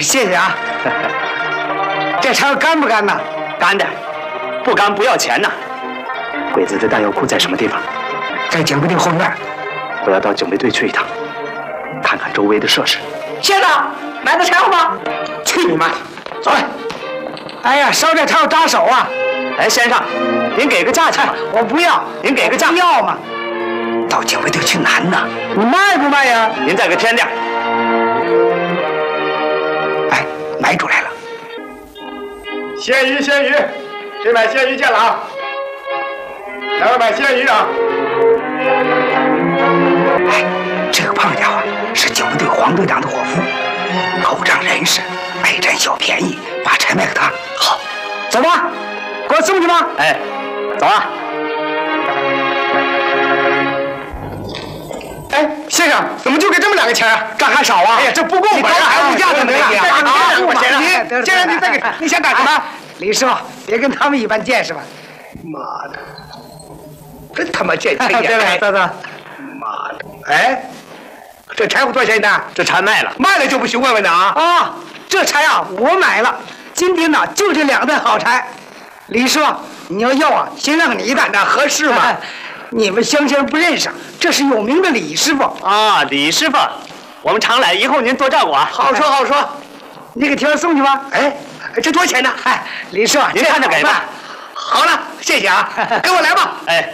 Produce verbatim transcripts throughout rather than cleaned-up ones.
谢谢啊。这柴干不干呐？ 干的，不干不要钱呐。鬼子的弹药库在什么地方？ 在警备队后院。 我要到警备队去一趟，看看周围的设施。 先生，买的柴火吗？去你妈！走来。哎呀，烧这柴火扎手啊！ 哎，先生，您给个价钱吧。 我不要， 您给个价。 不要嘛。到警备队去难呐，你卖不卖呀？ 您再给添点。 哎，买主来了。 鲜鱼，鲜鱼，谁买鲜鱼见了啊？两位买鲜鱼啊！ 哎，这个胖家伙是警备队黄队长的伙夫，狗仗人势，爱占小便宜，把柴卖给他。好，走吧，给我送去吧。 哎，走啊！ 哎，先生，怎么就给这么两个钱啊？ 这还少啊？ 哎呀，这不够本啊！还物价怎么样？再给你两块钱啊！先生，你再给，你想干什么？ 李师傅，别跟他们一般见识吧。 妈的，真他妈见钱眼开！ 对对， 妈的！哎，这柴火多少钱一担？ 这柴卖了， 卖了就不许问问的啊！ 啊，这柴啊，我买了。今天呢，就这两担好柴。李师傅，你要要啊，先让你一担，那合适吗？你们乡亲不认识，这是有名的李师傅啊，李师傅，我们常来，以后您多照顾啊。 好说好说， 你给挑送去吧。 哎，这多少钱呢？ 哎，李师傅， 您看着给吧。 好了，谢谢啊，给我来吧。 哎，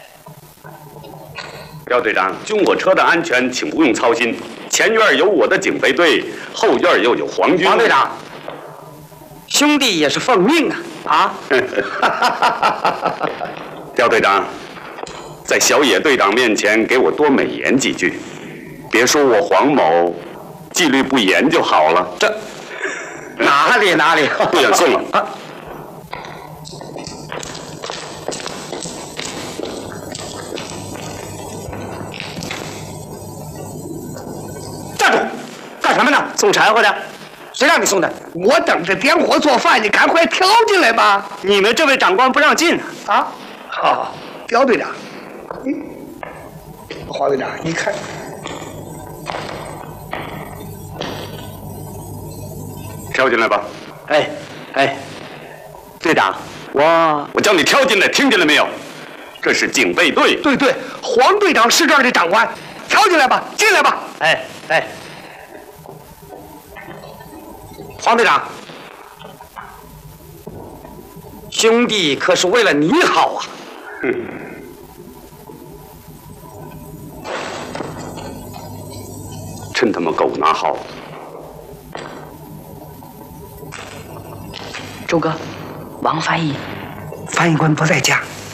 廖队长，军火车的安全请不用操心，前院有我的警备队，后院又有皇军。 王队长，兄弟也是奉命啊啊！廖队长。在小野队长面前给我多美言几句，别说我黄某纪律不严就好了。 这哪里哪里， 不远送了。啊、 站住！干什么呢？ 送柴火的。 谁让你送的？ 我等着点火做饭，你赶快挑进来吧。 你们这位长官不让进啊！啊，好，刁队长。黄队长，你看， 跳进来吧。 哎哎，队长，我我叫你跳进来，听见了没有？这是警备队。 对对，黄队长是这儿的长官，跳进来吧，进来吧。 哎哎， 黄队长，兄弟可是为了你好啊。 哼。真他妈狗拿好！ 周哥，王翻译， 翻译官不在家。